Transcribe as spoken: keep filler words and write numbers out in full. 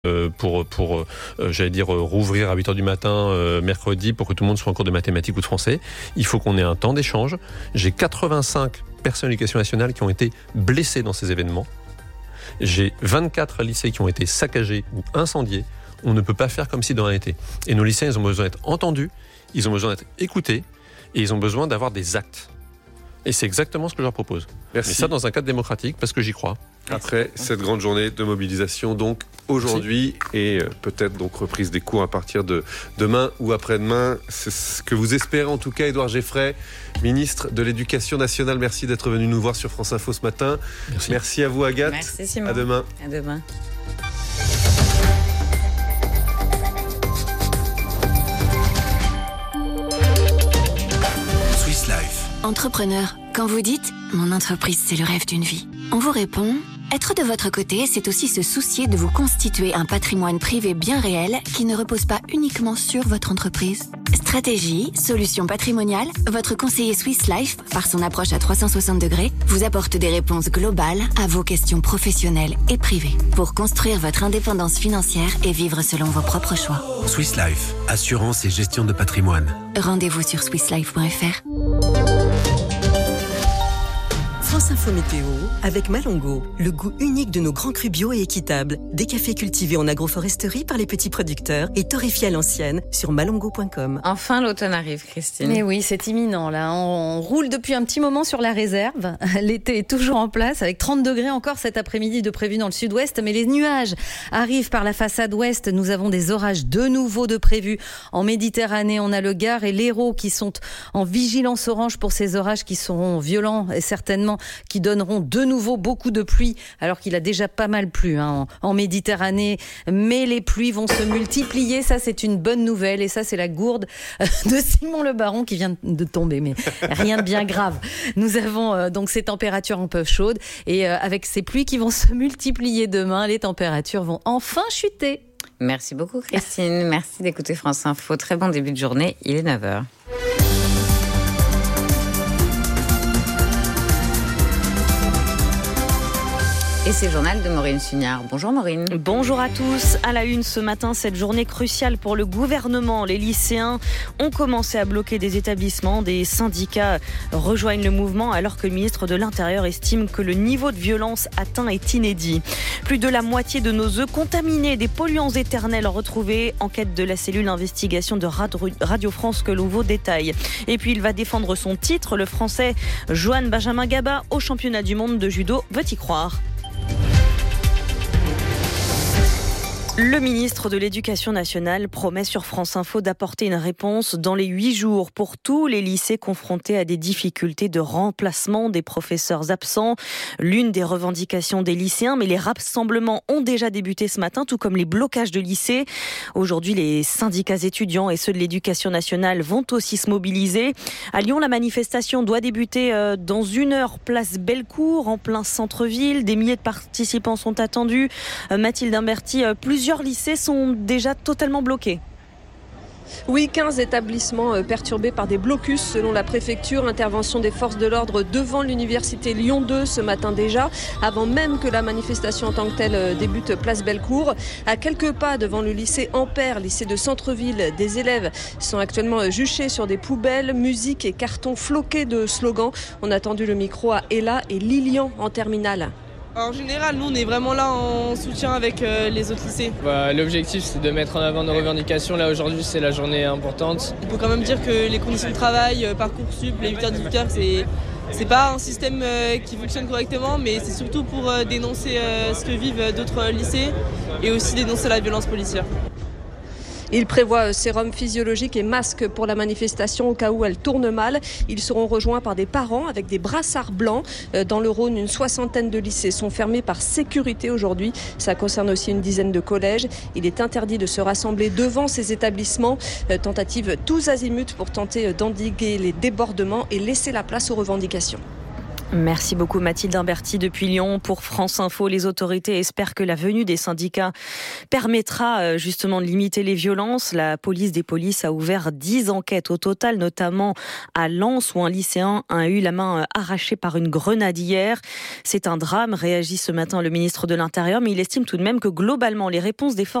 euh, pour, pour euh, j'allais dire, euh, rouvrir à huit heures du matin euh, mercredi pour que tout le monde soit en cours de mathématiques ou de français. Il faut qu'on ait un temps d'échange. J'ai quatre-vingt-cinq personnes de l'éducation nationale qui ont été blessées dans ces événements. J'ai vingt-quatre lycées qui ont été saccagés ou incendiés. On ne peut pas faire comme si de rien n'était. Et nos lycéens, ils ont besoin d'être entendus, ils ont besoin d'être écoutés et ils ont besoin d'avoir des actes. Et c'est exactement ce que je leur propose. Merci. Mais ça dans un cadre démocratique, parce que j'y crois. Après cette grande journée de mobilisation, donc aujourd'hui, Merci. et peut-être donc reprise des cours à partir de demain ou après-demain, c'est ce que vous espérez en tout cas. Édouard Geffray, ministre de l'Éducation nationale, merci d'être venu nous voir sur France Info ce matin. Merci, merci à vous Agathe. Merci Simon. À demain. À demain. Swiss Life. Entrepreneur, quand vous dites « Mon entreprise, c'est le rêve d'une vie », on vous répond « Être de votre côté, c'est aussi se soucier de vous constituer un patrimoine privé bien réel qui ne repose pas uniquement sur votre entreprise. » Stratégie, solutions patrimoniales, votre conseiller Swiss Life, par son approche à trois cent soixante degrés, vous apporte des réponses globales à vos questions professionnelles et privées pour construire votre indépendance financière et vivre selon vos propres choix. Swiss Life, assurance et gestion de patrimoine. Rendez-vous sur swiss life point f r. France Info Météo avec Malongo, le goût unique de nos grands crus bio et équitables. Des cafés cultivés en agroforesterie par les petits producteurs et torréfiés à l'ancienne sur malongo point com. Enfin, l'automne arrive, Christine. Mais oui, c'est imminent là. On roule depuis un petit moment sur la réserve. L'été est toujours en place avec trente degrés encore cet après-midi de prévu dans le sud-ouest. Mais les nuages arrivent par la façade ouest. Nous avons des orages de nouveau de prévus en Méditerranée. On a le Gard et l'Hérault qui sont en vigilance orange pour ces orages qui seront violents et certainement qui donneront de nouveau beaucoup de pluie, alors qu'il a déjà pas mal plu hein, en, en Méditerranée. Mais les pluies vont se multiplier, ça c'est une bonne nouvelle. Et ça c'est la gourde de Simon Le Baron qui vient de tomber, mais rien de bien grave. Nous avons euh, donc ces températures un peu chaudes et euh, avec ces pluies qui vont se multiplier demain, les températures vont enfin chuter. Merci beaucoup Christine, merci d'écouter France Info. Très bon début de journée, il est neuf heures. Et c'est le journal de Maureen Sugnard. Bonjour Maureen. Bonjour à tous. À la une ce matin, cette journée cruciale pour le gouvernement. Les lycéens ont commencé à bloquer des établissements. Des syndicats rejoignent le mouvement alors que le ministre de l'Intérieur estime que le niveau de violence atteint est inédit. Plus de la moitié de nos œufs contaminés, des polluants éternels retrouvés. Enquête de la cellule d'investigation de Radio France que l'on vous détaille. Et puis il va défendre son titre. Le Français Johan Benjamin Gaba au championnat du monde de judo veut y croire. Le ministre de l'Éducation nationale promet sur France Info d'apporter une réponse dans les huit jours pour tous les lycées confrontés à des difficultés de remplacement des professeurs absents. L'une des revendications des lycéens, mais les rassemblements ont déjà débuté ce matin, tout comme les blocages de lycées. Aujourd'hui, les syndicats étudiants et ceux de l'Éducation nationale vont aussi se mobiliser. À Lyon, la manifestation doit débuter dans une heure, place Bellecour, en plein centre-ville. Des milliers de participants sont attendus. Mathilde Imberti, plusieurs Plusieurs lycées sont déjà totalement bloqués. Oui, quinze établissements perturbés par des blocus selon la préfecture. Intervention des forces de l'ordre devant l'université Lyon deux ce matin déjà, avant même que la manifestation en tant que telle débute place Bellecour. À quelques pas devant le lycée Ampère, lycée de centre-ville, des élèves sont actuellement juchés sur des poubelles, musique et cartons floqués de slogans. On a tendu le micro à Ella et Lilian en terminale. En général, nous, on est vraiment là en soutien avec euh, les autres lycées. Bah, l'objectif, c'est de mettre en avant nos revendications. Là, aujourd'hui, c'est la journée importante. On peut quand même dire que les conditions de travail, euh, Parcoursup, les huit heures dix-huit heures, c'est, c'est pas un système euh, qui fonctionne correctement, mais c'est surtout pour euh, dénoncer euh, ce que vivent d'autres lycées et aussi dénoncer la violence policière. Il prévoit sérum physiologique et masque pour la manifestation au cas où elle tourne mal. Ils seront rejoints par des parents avec des brassards blancs. Dans le Rhône, une soixantaine de lycées sont fermés par sécurité aujourd'hui. Ça concerne aussi une dizaine de collèges. Il est interdit de se rassembler devant ces établissements. Tentative tous azimuts pour tenter d'endiguer les débordements et laisser la place aux revendications. Merci beaucoup Mathilde Imberti depuis Lyon pour France Info. Les autorités espèrent que la venue des syndicats permettra justement de limiter les violences. La police des polices a ouvert dix enquêtes au total, notamment à Lens où un lycéen a eu la main arrachée par une grenade hier. C'est un drame, réagit ce matin le ministre de l'Intérieur, mais il estime tout de même que globalement les réponses des forces